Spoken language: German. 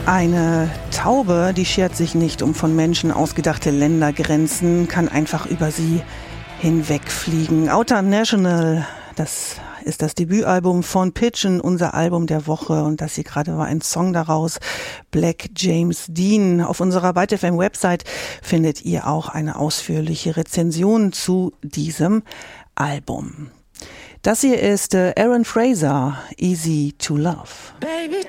Eine Taube, die schert sich nicht um von Menschen ausgedachte Ländergrenzen, kann einfach über sie hinwegfliegen. Outer National, das ist das Debütalbum von Pigeon, unser Album der Woche. Und das hier gerade war ein Song daraus, Black James Dean. Auf unserer Byte FM Website findet ihr auch eine ausführliche Rezension zu diesem Album. Das hier ist Aaron Fraser, Easy to Love. Baby.